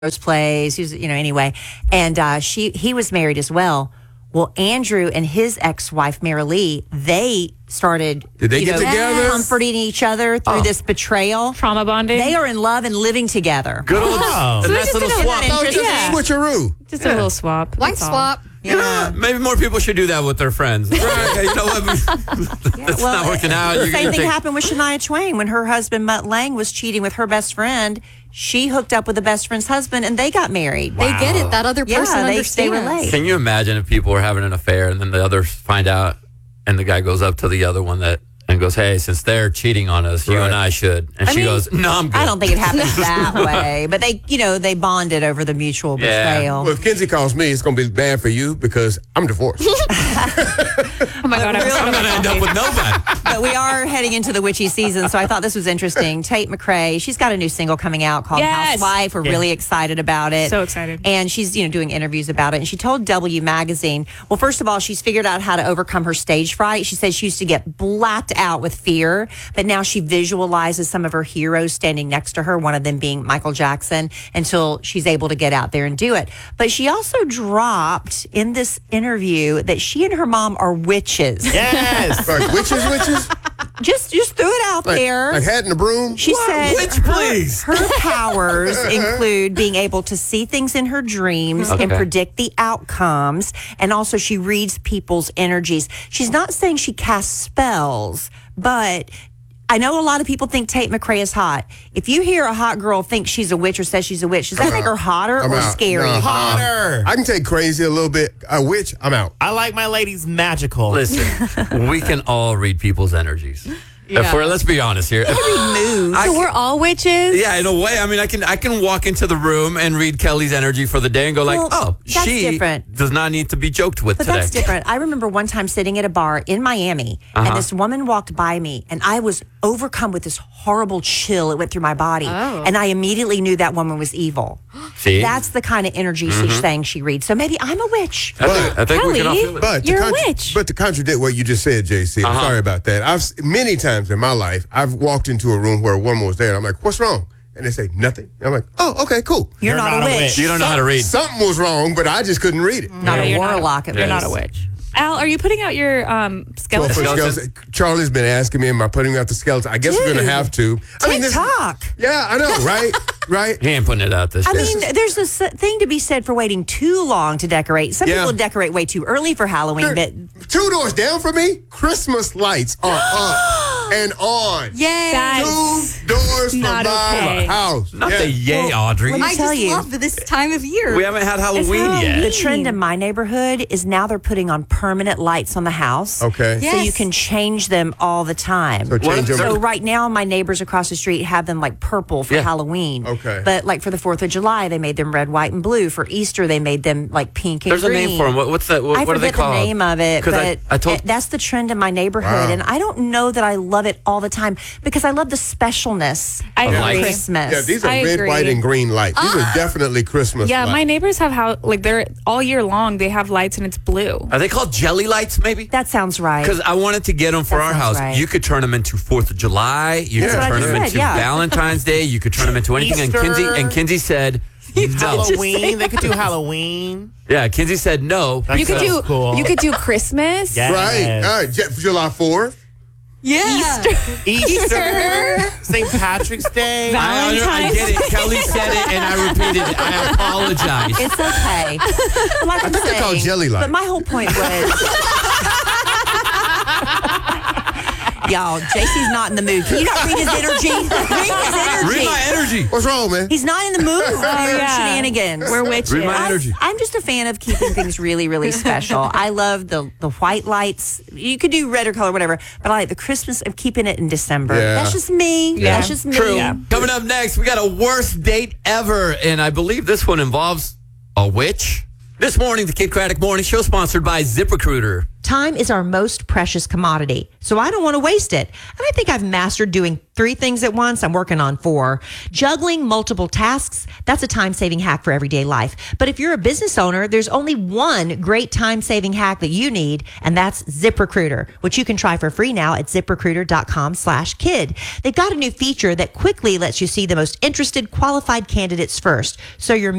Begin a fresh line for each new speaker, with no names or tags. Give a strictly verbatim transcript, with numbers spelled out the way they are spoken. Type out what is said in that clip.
plays. He was, you know, anyway. And uh, she he was married as well. Well, Andrew and his ex-wife, Mary Lee, they started
Did they
you
get
know,
together?
comforting each other through
Oh.
this betrayal.
Trauma bonding.
They are in love and living together.
Good old
Oh.
a
So
nice
just
little
did a
swap.
little
Oh, just
Yeah.
a switcheroo.
Just a little swap.
White
that's all.
swap.
Yeah. Maybe more people should do that with their friends. Right, you know what? That's
Well,
not working out.
The
You're
same
gonna
thing
take-
happened with Shania Twain when her husband Mutt Lange was cheating with her best friend. She hooked up with the best friend's husband, and they got married.
They get it. That other
Yeah,
person
they- they
understands.
relate.
Can you imagine if people were having an affair and then the others find out and the guy goes up to the other one that and goes, hey, since they're cheating on us, you Right. and I should. And
I
she
mean,
goes, no, I'm good.
I don't think it happens that way, but they, you know, they bonded over the mutual
Yeah.
betrayal.
Well, if Kenzie calls me, it's going to be bad for you because I'm divorced.
Oh my God, I was
I'm going to end up with nobody.
But we are heading into the witchy season, so I thought this was interesting. Tate McRae, she's got a new single coming out called
Yes.
Housewife. We're
Yeah.
really excited about it.
So excited.
And she's, you know, doing interviews about it. And she told W Magazine, well, first of all, she's figured out how to overcome her stage fright. She says she used to get blacked out with fear, but now she visualizes some of her heroes standing next to her, one of them being Michael Jackson, until she's able to get out there and do it. But she also dropped in this interview that she and her mom are witches.
Yes. Like witches, witches?
Just just threw it out
Like,
there.
like hat in the broom?
She said
Witch,
her,
please.
her powers include being able to see things in her dreams and
Okay.
predict the outcomes. And also she reads people's energies. She's not saying she casts spells, but I know a lot of people think Tate McRae is hot. If you hear a hot girl think she's a witch or says she's a witch, does that
I'm
make
out.
her hotter
I'm
or
out.
scary?
No.
Hotter.
I can take crazy a little bit. A witch, I'm out.
I like my ladies magical.
Listen, we can all read people's energies. If we're, let's be honest here. If-
Moves.
I
So we're all witches?
Yeah, in a way. I mean, I can I can walk into the room and read Kelly's energy for the day and go like,
Well,
oh,
that's
she
different.
does not need to be joked with
But
today.
that's different. I remember one time sitting at a bar in Miami,
Uh-huh.
and this woman walked by me, and I was overcome with this horrible chill. It went through my body.
Oh.
And I immediately knew that woman was evil.
See?
That's the kind of energy she's saying she reads. So maybe I'm a witch.
I think, I think we can all
Kelly,
feel it.
But to
You're a
contra-
witch.
But to contradict what you just said, J C, I'm
Uh-huh.
sorry about that. I've s- many times in my life I've walked into a room where a woman was there, and I'm like, "What's wrong?" And they say nothing. I'm like, "Oh, okay, cool."
You're, not, a witch.
You don't know how to read.
Something was wrong, but I just couldn't read it.
Not
Yeah,
a
you're not a-
warlock. at
You're
least.
not a witch. Al, are you putting out your um,
Well,
skeleton?
for
Skeleton.
skeleton- Charlie's been asking me, "Am I putting out the skeleton?" I guess we're
Dude.
gonna have to. I mean, this-
TikTok.
Yeah, I know, right? Right.
He ain't putting it out this
I
year.
mean, there's a s- thing to be said for waiting too long to decorate. Some
Yeah.
people decorate way too early for Halloween, but
Two doors down from me, Christmas lights are up and on.
Yay.
That's
Two doors from
not
my
okay.
house.
Not
Yeah.
the yay, Audrey.
let me
I
tell
just
you.
love this time of year.
We haven't had Halloween
Halloween.
yet.
The trend in my neighborhood is now they're putting on permanent lights on the house.
Okay.
Yeah.
So you
Yes.
can change them all the time.
So change them.
So right now, my neighbors across the street have them like purple for
Yeah.
Halloween.
Okay.
But like for the Fourth of July, they made them red, white, and blue. For Easter, they made them like pink and
There's a
green.
name for them. What, what's that? What,
I
what are they
forget
called?
the name of it,
'Cause
but
I, I told
it- that's the trend in my neighborhood,
Wow.
and I don't know that I love it all the time because I love the specialness
I
of
agree.
Christmas.
Yeah, these are
I
red,
agree.
white, and green lights. These are definitely Christmas
Yeah,
lights.
my neighbors have how like they're all year long. They have lights and it's blue.
Are they called jelly lights, maybe?
that sounds right.
Because I wanted to get them for
That
our
sounds
house.
right.
You could turn them into Fourth of July. You
That's
could
what I
turn
just
them
said,
into
yeah.
Valentine's Day. You could turn them into anything. And
Easter.
Kinsey and Kinsey said no.
Halloween. They could do Halloween.
Yeah, Kinsey said no.
That
You could
sounds
do
cool.
you could do Christmas.
Yes.
Right. All right. J- July fourth.
Yeah.
Easter. Saint Patrick's Day.
I, I
Valentine's
get it. Kelly said it, and I repeated it. I apologize.
It's okay. Like I'm
think they're called
saying,
jelly lights.
But my whole point was, y'all, J C's not in the mood. Can you not read his energy? Read his energy.
Read my energy.
What's wrong, man?
He's not in the mood for your
yeah.
shenanigans.
We're witches.
Read my
I,
energy.
I'm just a fan of keeping things really, really special. I love the the white lights. You could do red or color, whatever, but I like the Christmas of keeping it in December.
Yeah.
That's just me.
Yeah.
That's just me.
True.
Yeah.
Coming up next, we got a worst date ever, and I believe this one involves a witch. This morning, the Kid Craddock Morning Show, sponsored by ZipRecruiter.
Time is our most precious commodity, so I don't want to waste it. And I think I've mastered doing three things at once. I'm working on four. Juggling multiple tasks, that's a time-saving hack for everyday life. But if you're a business owner, there's only one great time-saving hack that you need, and that's ZipRecruiter, which you can try for free now at ZipRecruiter.com slash kid. They've got a new feature that quickly lets you see the most interested, qualified candidates first, so your